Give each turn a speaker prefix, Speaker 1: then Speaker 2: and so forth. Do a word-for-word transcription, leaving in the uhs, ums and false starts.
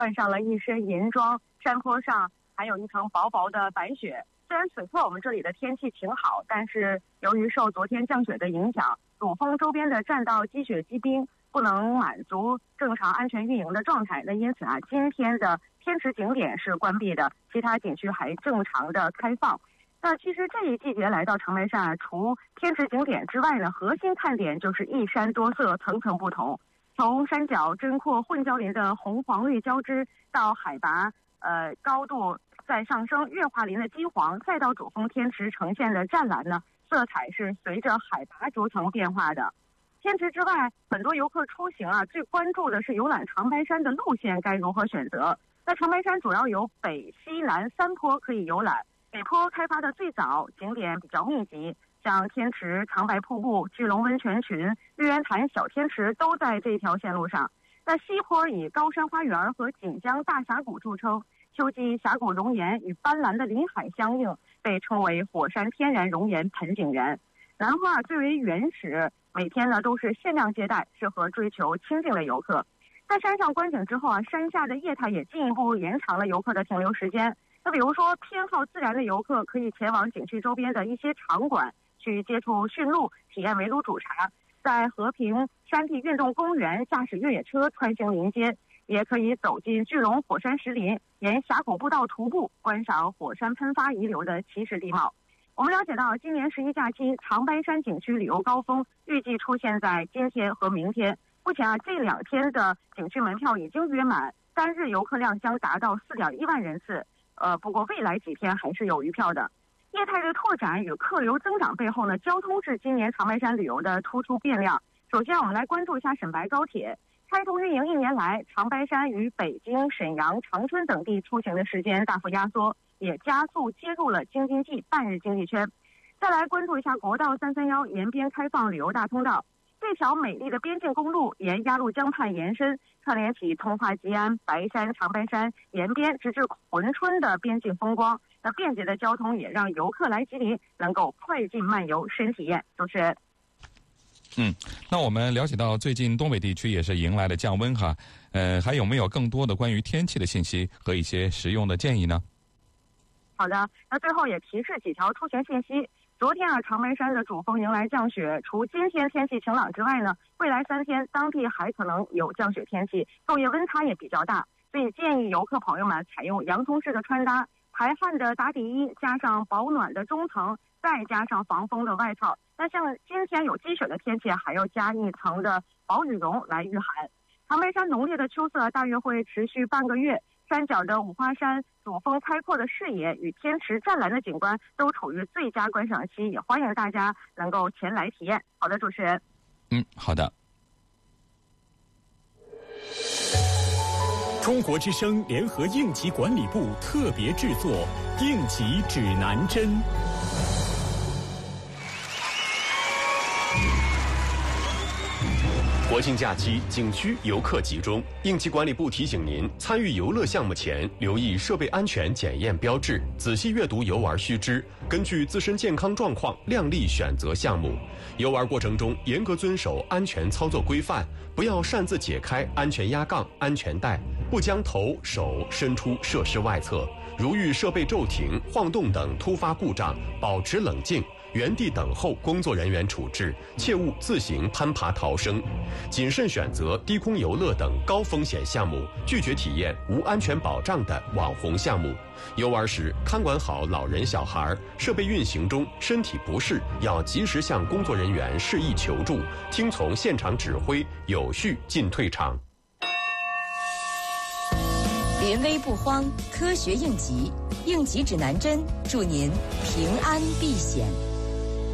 Speaker 1: 换上了一身银装，山坡上还有一层薄薄的白雪。虽然此刻我们这里的天气挺好，但是由于受昨天降雪的影响，主峰周边的栈道积雪积冰，不能满足正常安全运营的状态。那因此啊，今天的天池景点是关闭的，其他景区还正常的开放。那其实这一季节来到长白山，除天池景点之外呢，核心看点就是一山多色，层层不同。从山脚针阔混交林的红黄绿交织，到海拔呃高度在上升月华林的金黄，再到主峰天池呈现的湛蓝呢，色彩是随着海拔逐层变化的。天池之外，很多游客出行啊，最关注的是游览长白山的路线该如何选择。那长白山主要有北西南三坡可以游览，北坡开发的最早，景点比较密集，像天池、长白瀑布、巨龙温泉群、玉渊潭小天池都在这条线路上。那西坡以高山花园和锦江大峡谷著称，秋季峡谷熔岩与斑斓的林海相应，被称为火山天然熔岩盆景园。南花最为原始，每天呢都是限量接待，适合追求清静的游客。在山上观景之后啊，山下的业态也进一步延长了游客的停留时间。那比如说偏好自然的游客可以前往景区周边的一些场馆去接触驯鹿，体验围炉煮茶，在和平山地运动公园驾驶越野车穿行林间，也可以走进巨龙火山石林，沿峡谷步道徒步观赏火山喷发遗留的奇石地貌。我们了解到，今年十一假期长白山景区旅游高峰预计出现在今天和明天。目前啊，这两天的景区门票已经约满，单日游客量将达到 四点一万人次。呃，不过未来几天还是有余票的。业态的拓展与客流增长背后呢，交通是今年长白山旅游的突出变量。首先，我们来关注一下沈白高铁。开通运营一年来，长白山与北京、沈阳、长春等地出行的时间大幅压缩，也加速接入了京津冀半日经济圈。再来关注一下国道三三一沿边开放旅游大通道。这条美丽的边境公路沿鸭绿江畔延伸，串联起通化吉安、白山、长白山沿边直至珲春的边境风光。那便捷的交通也让游客来吉林能够快进慢游深体验。主持人。
Speaker 2: 嗯，那我们了解到最近东北地区也是迎来了降温哈，呃，还有没有更多的关于天气的信息和一些实用的建议呢？
Speaker 1: 好的，那最后也提示几条出行信息。昨天啊，长白山的主峰迎来降雪，除今天天气晴朗之外呢，未来三天当地还可能有降雪天气，昼夜温差也比较大，所以建议游客朋友们采用洋葱式的穿搭，排汗的打底衣加上保暖的中层，再加上防风的外套。那像今天有积雪的天气，还要加一层的薄羽绒来御寒。长白山浓烈的秋色大约会持续半个月，山脚的五花山主峰开阔的视野与天池湛蓝的景观都处于最佳观赏期，也欢迎大家能够前来体验。好的，主持人。
Speaker 2: 嗯，好的。
Speaker 3: 中国之声联合应急管理部特别制作《应急指南针》。
Speaker 4: 国庆假期景区游客集中，应急管理部提醒您，参与游乐项目前留意设备安全检验标志，仔细阅读游玩须知，根据自身健康状况量力选择项目。游玩过程中严格遵守安全操作规范，不要擅自解开安全压杠、安全带，不将头手伸出设施外侧。如遇设备骤停、晃动等突发故障，保持冷静，原地等候工作人员处置，切勿自行攀爬逃生。谨慎选择低空游乐等高风险项目，拒绝体验无安全保障的网红项目。游玩时看管好老人小孩，设备运行中身体不适要及时向工作人员示意求助，听从现场指挥，有序进退场。
Speaker 5: 临危不慌，科学应急，应急指南针，祝您平安避险。